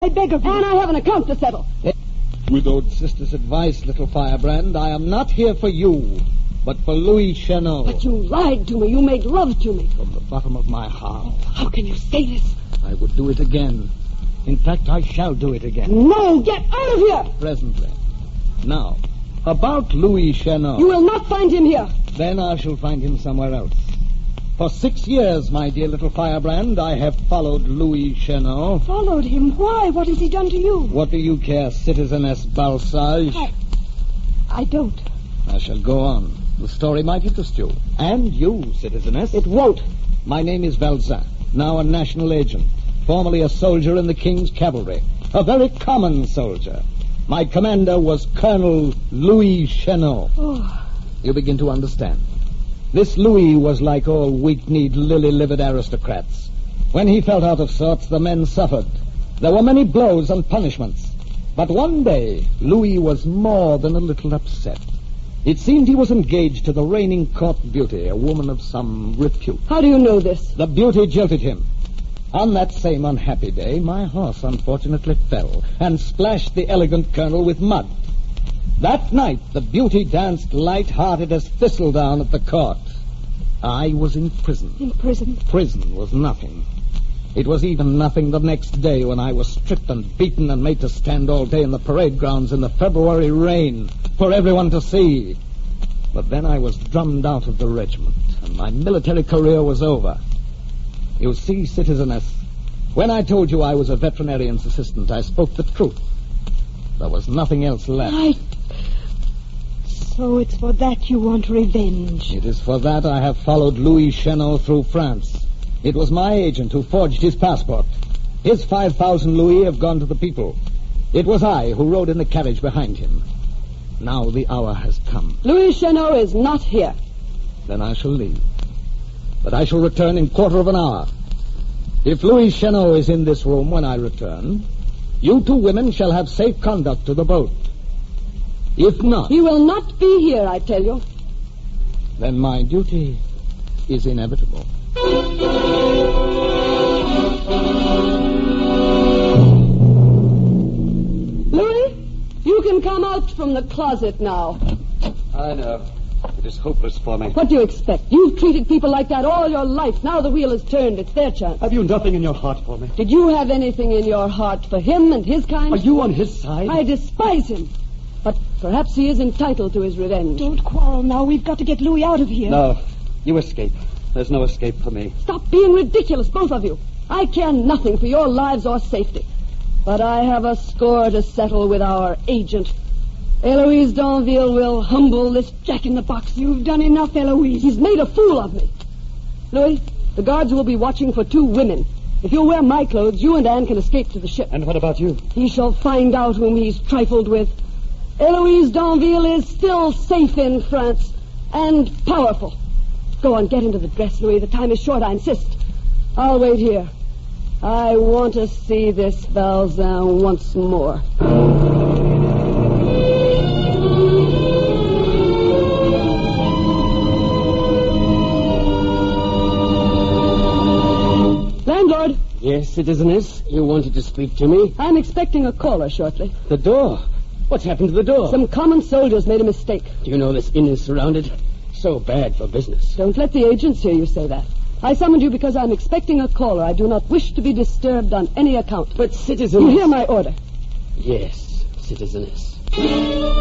I beg of you. And I have an account to settle. Widowed sister's advice, little firebrand. I am not here for you, but for Louis Chenot. But you lied to me. You made love to me. From the bottom of my heart. How can you say this? I would do it again. In fact, I shall do it again. No, get out of here! Presently. Now, about Louis Chenot. You will not find him here. Then I shall find him somewhere else. For 6 years, my dear little firebrand, I have followed Louis Chenot. Followed him? Why? What has he done to you? What do you care, Citizeness Balsage? I don't. I shall go on. The story might interest you. And you, Citizeness. It won't. My name is Valzin, now a national agent, formerly a soldier in the King's cavalry. A very common soldier. My commander was Colonel Louis Chenot. Oh. You begin to understand. This Louis was like all weak-kneed, lily-livered aristocrats. When he felt out of sorts, the men suffered. There were many blows and punishments. But one day, Louis was more than a little upset. It seemed he was engaged to the reigning court beauty, a woman of some repute. How do you know this? The beauty jilted him. On that same unhappy day, my horse unfortunately fell and splashed the elegant colonel with mud. That night, the beauty danced light-hearted as thistledown at the court. I was in prison. In prison? Prison was nothing. It was even nothing the next day when I was stripped and beaten and made to stand all day in the parade grounds in the February rain for everyone to see. But then I was drummed out of the regiment, and my military career was over. You see, Citizeness, when I told you I was a veterinarian's assistant, I spoke the truth. There was nothing else left. So it's for that you want revenge. It is for that I have followed Louis Chenot through France. It was my agent who forged his passport. His 5,000 louis have gone to the people. It was I who rode in the carriage behind him. Now the hour has come. Louis Chenot is not here. Then I shall leave. But I shall return in 1/4 of an hour. If Louis Chenot is in this room when I return, you 2 women shall have safe conduct to the boat. If not... He will not be here, I tell you. Then my duty is inevitable. Louis, you can come out from the closet now. I know. It is hopeless for me. What do you expect? You've treated people like that all your life. Now the wheel has turned. It's their chance. Have you nothing in your heart for me? Did you have anything in your heart for him and his kind? Are you on his side? I despise him. But perhaps he is entitled to his revenge. Don't quarrel now. We've got to get Louis out of here. No. You escape. There's no escape for me. Stop being ridiculous, both of you. I care nothing for your lives or safety. But I have a score to settle with our agent. Eloise Danville will humble this jack-in-the-box. You've done enough, Eloise. He's made a fool of me. Louis, the guards will be watching for 2 women. If you'll wear my clothes, you and Anne can escape to the ship. And what about you? He shall find out whom he's trifled with. Eloise Danville is still safe in France and powerful. Go on, get into the dress, Louis. The time is short, I insist. I'll wait here. I want to see this Valzin once more. Landlord. Yes, Citizeness? You wanted to speak to me? I'm expecting a caller shortly. The door? What's happened to the door? Some common soldiers made a mistake. Do you know this inn is surrounded? So bad for business. Don't let the agents hear you say that. I summoned you because I'm expecting a caller. I do not wish to be disturbed on any account. But, Citizeness... You hear my order. Yes, Citizeness.